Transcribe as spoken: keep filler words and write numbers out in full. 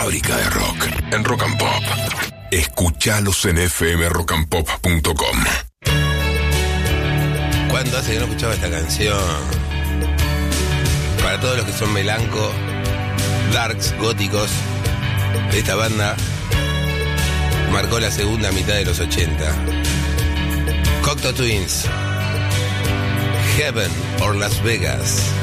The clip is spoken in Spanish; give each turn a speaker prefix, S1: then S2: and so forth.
S1: fábrica de rock en Rock and Pop. Escuchalos en f m rock and pop punto com.
S2: ¿Cuánto hace que no escuchaba esta canción? Para todos los que son melanco, darks, góticos, esta banda marcó la segunda mitad de los ochenta. Cocteau Twins, Heaven or Las Vegas.